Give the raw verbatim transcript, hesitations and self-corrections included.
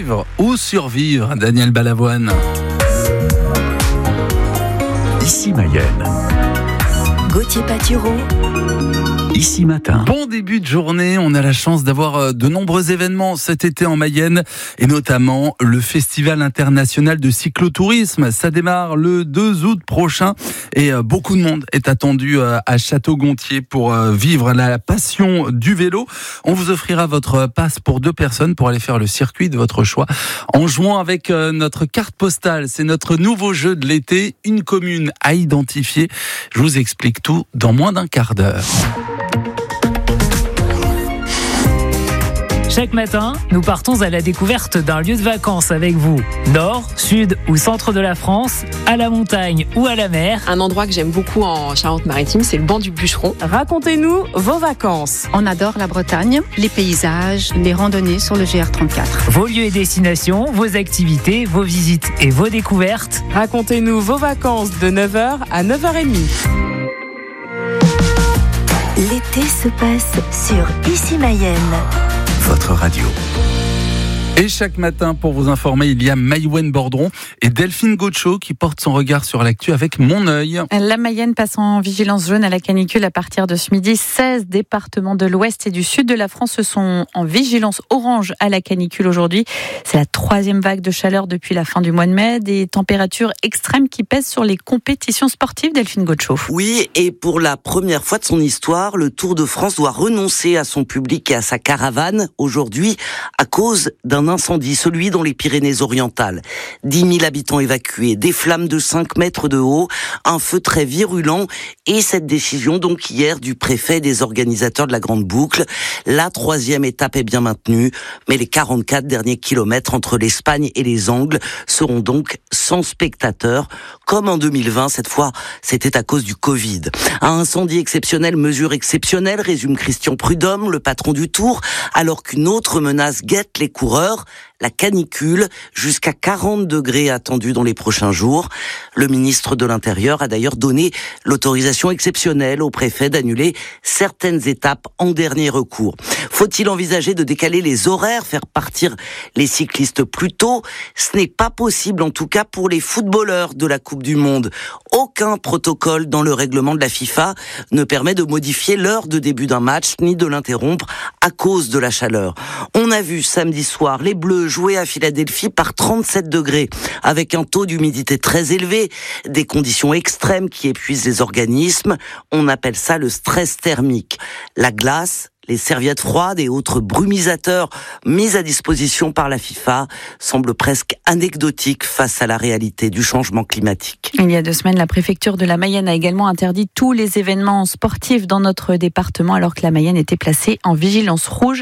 vivre ou survivre, Daniel Balavoine. Ici Mayenne. Gauthier Patureau. Ici Matin. Bon début de journée, on a la chance d'avoir de nombreux événements cet été en Mayenne et notamment le Festival international de cyclotourisme. Ça démarre le deux août prochain et beaucoup de monde est attendu à Château-Gontier pour vivre la passion du vélo. On vous offrira votre passe pour deux personnes pour aller faire le circuit de votre choix en jouant avec notre carte postale. C'est notre nouveau jeu de l'été, une commune à identifier. Je vous explique tout dans moins d'un quart d'heure. Chaque matin, nous partons à la découverte d'un lieu de vacances avec vous. Nord, sud ou centre de la France, à la montagne ou à la mer. Un endroit que j'aime beaucoup en Charente-Maritime, c'est le banc du Bûcheron. Racontez-nous vos vacances. On adore la Bretagne, les paysages, les randonnées sur le G R trente-quatre. Vos lieux et destinations, vos activités, vos visites et vos découvertes. Racontez-nous vos vacances de neuf heures à neuf heures trente. L'été se passe sur Ici Mayenne. Votre radio. Et chaque matin, pour vous informer, il y a Maïwenn Bordron et Delphine Gaucho qui portent son regard sur l'actu avec Mon Œil. La Mayenne passe en vigilance jaune à la canicule à partir de ce midi. seize départements de l'ouest et du sud de la France sont en vigilance orange à la canicule aujourd'hui. C'est la troisième vague de chaleur depuis la fin du mois de mai. Des températures extrêmes qui pèsent sur les compétitions sportives, Delphine Gaucho. Oui, et pour la première fois de son histoire, le Tour de France doit renoncer à son public et à sa caravane aujourd'hui à cause d'un incendie, celui dans les Pyrénées-Orientales. dix mille habitants évacués, des flammes de cinq mètres de haut, un feu très virulent et cette décision donc hier du préfet et des organisateurs de la Grande Boucle. La troisième étape est bien maintenue, mais les quarante-quatre derniers kilomètres entre l'Espagne et les Angles seront donc sans spectateurs, comme en deux mille vingt, cette fois c'était à cause du Covid. Un incendie exceptionnel, mesure exceptionnelle, résume Christian Prudhomme, le patron du Tour, alors qu'une autre menace guette les coureurs, la canicule, jusqu'à quarante degrés attendus dans les prochains jours. Le ministre de l'Intérieur a d'ailleurs donné l'autorisation exceptionnelle au préfet d'annuler certaines étapes en dernier recours. Faut-il envisager de décaler les horaires, faire partir les cyclistes plus tôt ? Ce n'est pas possible, en tout cas pour les footballeurs de la Coupe du Monde. Aucun protocole dans le règlement de la FIFA ne permet de modifier l'heure de début d'un match, ni de l'interrompre à cause de la chaleur. On a vu samedi soir les Bleus jouer à Philadelphie par trente-sept degrés, avec un taux d'humidité très élevé, des conditions extrêmes qui épuisent les organismes. On appelle ça le stress thermique. La glace, les serviettes froides et autres brumisateurs mis à disposition par la FIFA semblent presque anecdotiques face à la réalité du changement climatique. Il y a deux semaines, la préfecture de la Mayenne a également interdit tous les événements sportifs dans notre département alors que la Mayenne était placée en vigilance rouge